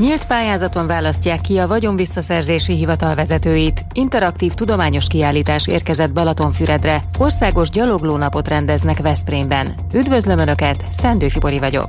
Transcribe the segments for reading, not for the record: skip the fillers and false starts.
Nyílt pályázaton választják ki a vagyonvisszaszerzési hivatal vezetőit. Interaktív tudományos kiállítás érkezett Balatonfüredre. Országos gyaloglónapot rendeznek Veszprémben. Üdvözlöm Önöket, Szendő Fibori vagyok.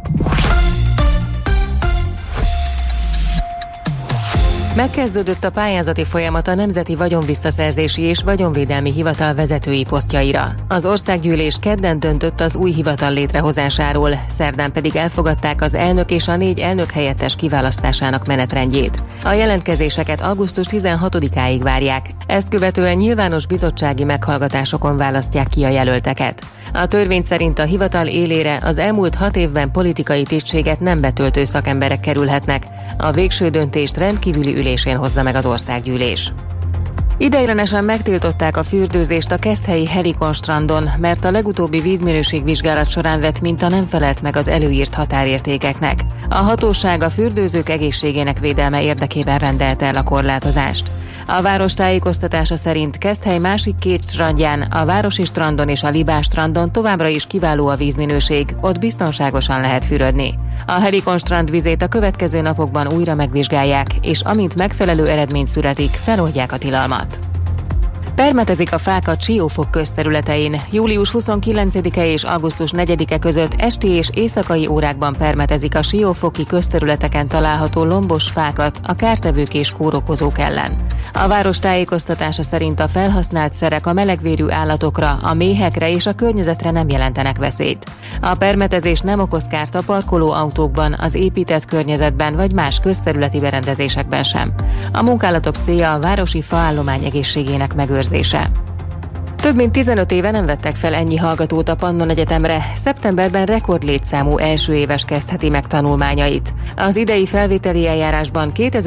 Megkezdődött a pályázati folyamat a Nemzeti Vagyonvisszaszerzési és Vagyonvédelmi Hivatal vezetői posztjaira. Az országgyűlés kedden döntött az új hivatal létrehozásáról, szerdán pedig elfogadták az elnök és a 4 elnökhelyettes kiválasztásának menetrendjét. A jelentkezéseket augusztus 16-áig várják. Ezt követően nyilvános bizottsági meghallgatásokon választják ki a jelölteket. A törvény szerint a hivatal élére az elmúlt 6 évben politikai tisztséget nem betöltő szakemberek kerülhetnek. A végső döntést rendkívüli ülésén hozza meg az országgyűlés. Ideiglenesen megtiltották a fürdőzést a keszthelyi Helikon strandon, mert a legutóbbi vízminőségvizsgálat során vett minta nem felelt meg az előírt határértékeknek. A hatóság a fürdőzők egészségének védelme érdekében rendelte el a korlátozást. A város tájékoztatása szerint Keszthely másik 2 strandján, a Városi strandon és a Libás strandon továbbra is kiváló a vízminőség, ott biztonságosan lehet fürödni. A Helikon strand vizét a következő napokban újra megvizsgálják, és amint megfelelő eredmény születik, feloldják a tilalmat. Permetezik a fákat Siófok közterületein. Július 29-e és augusztus 4-e között esti és éjszakai órákban permetezik a siófoki közterületeken található lombos fákat a kártevők és kórokozók ellen. A város tájékoztatása szerint a felhasznált szerek a melegvérű állatokra, a méhekre és a környezetre nem jelentenek veszélyt. A permetezés nem okoz kárt a parkoló autókban, az épített környezetben vagy más közterületi berendezésekben sem. A munkálatok célja a városi faállomány egészségének megőrzése. Több mint 15 éve nem vettek fel ennyi hallgatót a Pannon Egyetemre. Szeptemberben rekordlétszámú első éves kezdheti meg tanulmányait. Az idei felvételi eljárásban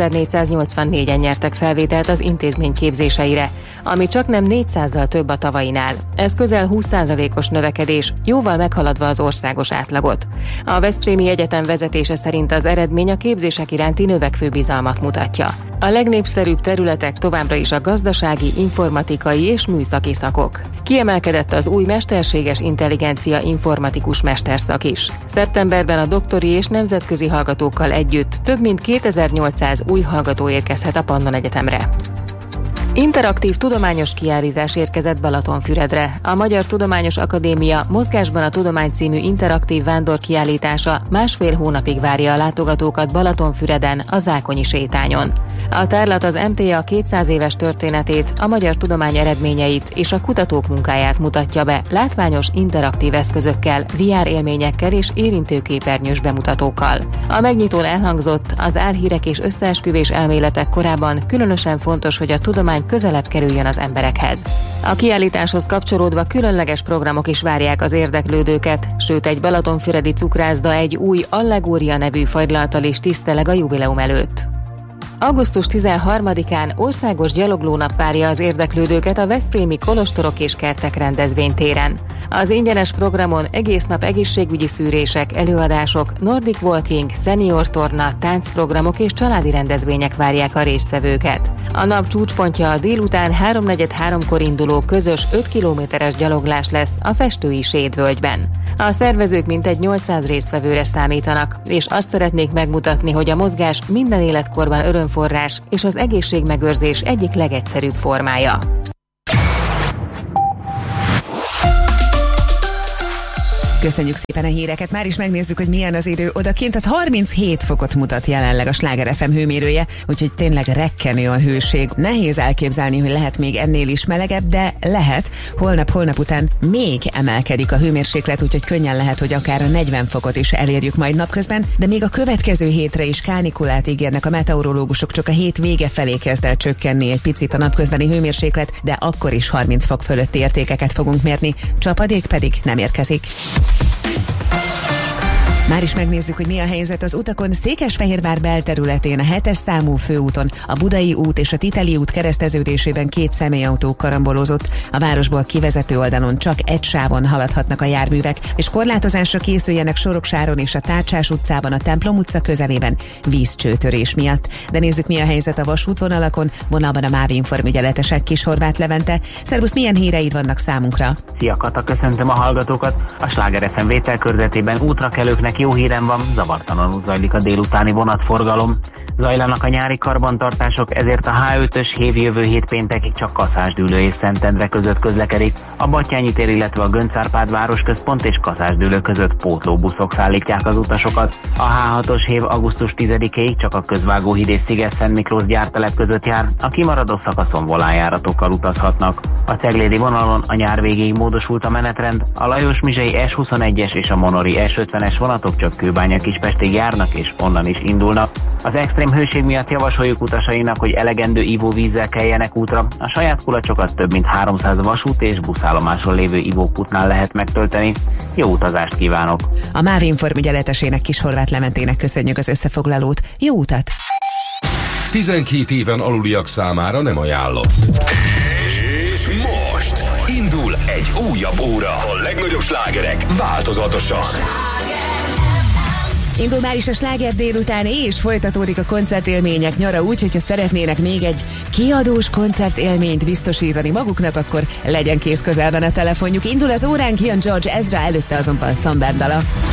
2484-en nyertek felvételt az intézmény képzéseire, ami csaknem 400-zal több a tavainál. Ez közel 20%-os növekedés, jóval meghaladva az országos átlagot. A Veszprémi Egyetem vezetése szerint az eredmény a képzések iránti növekvő bizalmat mutatja. A legnépszerűbb területek továbbra is a gazdasági, informatikai és műszaki szakok. Kiemelkedett az új mesterséges intelligencia informatikus mesterszak is. Szeptemberben a doktori és nemzetközi hallgatókkal együtt több mint 2800 új hallgató érkezhet a Pannon Egyetemre. Interaktív tudományos kiállítás érkezett Balatonfüredre. A Magyar Tudományos Akadémia Mozgásban a Tudomány című interaktív vándorkiállítása 1,5 hónapig várja a látogatókat Balatonfüreden, a Zákonyi sétányon. A tárlat az MTA 200 éves történetét, a magyar tudomány eredményeit és a kutatók munkáját mutatja be látványos interaktív eszközökkel, VR élményekkel és érintőképernyős bemutatókkal. A megnyitón elhangzott, az álhírek és összeesküvés elméletek korában különösen fontos, hogy a tudomány közelebb kerüljön az emberekhez. A kiállításhoz kapcsolódva különleges programok is várják az érdeklődőket, sőt egy balatonfüredi cukrászda egy új Allegória nevű fagylalttal is tiszteleg a jubileum előtt. Augusztus 13-án országos gyaloglónap várja az érdeklődőket a veszprémi Kolostorok és Kertek rendezvénytéren. Az ingyenes programon egész nap egészségügyi szűrések, előadások, Nordic Walking, senior torna, táncprogramok és családi rendezvények várják a résztvevőket. A nap csúcspontja a délután 3:43-kor induló közös 5 kilométeres gyaloglás lesz a Festői Séd-völgyben. A szervezők mintegy 800 résztvevőre számítanak, és azt szeretnék megmutatni, hogy a mozgás minden életkorban örömforrás és az egészségmegőrzés egyik legegyszerűbb formája. Köszönjük szépen a híreket, már is megnézzük, hogy milyen az idő odakint, tehát 37 fokot mutat jelenleg a Sláger FM hőmérője, úgyhogy tényleg rekkenő a hőség. Nehéz elképzelni, hogy lehet még ennél is melegebb, de lehet. Holnap után még emelkedik a hőmérséklet, úgyhogy könnyen lehet, hogy akár a 40 fokot is elérjük majd napközben, de még a következő hétre is kánikulát ígérnek a meteorológusok, csak a hét vége felé kezd el csökkenni egy picit a napközbeni hőmérséklet, de akkor is 30 fok fölötti értékeket fogunk mérni, csapadék pedig nem érkezik. Már is megnézzük, hogy mi a helyzet az utakon. Székesfehérvár belterületén, a 7-es számú főúton, a Budai út és a Titeli út kereszteződésében 2 személyautó karambolozott. A városból kivezető oldalon csak egy sávon haladhatnak a járművek, és korlátozásra készüljenek Soroksáron és a Tárcsás utcában, a Templom utca közelében vízcsőtörés miatt. De nézzük, mi a helyzet a vasútvonalakon. Vonalban a MÁV Inform ügyeletesek Kis Horváth Levente. Szervusz, milyen híreid vannak számunkra? Szia Kata, köszöntöm a hallgatókat! A Sláger FM vételkörzetében útrakelőknek Mindenkinek jó hírem van, zavartalanul zajlik a délutáni vonatforgalom. Zajlanak a nyári karbantartások, ezért a H5-ös hév jövő hét péntekig csak Kaszásdűlő és Szentendre között közlekedik. A Batthyány tér, illetve a Göncz-Árpád városközpont és Kaszásdűlő között pótlóbuszok szállítják az utasokat. A H6-os hév augusztus 10-ig csak a Közvágóhíd és Sziget-Szent Miklós gyártelep között jár, a kimaradó szakaszon volánjáratokkal utazhatnak. A ceglédi vonalon a nyár végéig módosult a menetrend, a Lajos-Mizsei S21-es és a Monori S50-es vonatok csak Kőbánya-Kispestig járnak és onnan is indulnak. Az extrém hőség miatt javasoljuk utasainak, hogy elegendő ivóvízzel keljenek útra. A saját kulacsokat több mint 300 vasút és buszállomáson lévő ivókútnál lehet megtölteni. Jó utazást kívánok! A MÁV Inform ügyeletesének Kishorváth Lementének köszönjük az összefoglalót. Jó utat! 12 éven aluliak számára nem ajánlott. És most indul egy újabb óra. A legnagyobb slágerek változatosan. Indul már is a sláger délután, és folytatódik a koncertélmények nyara úgy, hogyha szeretnének még egy kiadós koncertélményt biztosítani maguknak, akkor legyen kész közelben a telefonjuk. Indul az óránk, jön George Ezra, előtte azonban Samber dala.